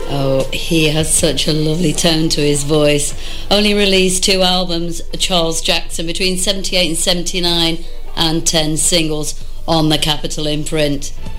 Oh, he has such a lovely tone to his voice. Only released 2 albums, Charles Jackson, between 78 and 79, and 10 singles on the Capitol imprint.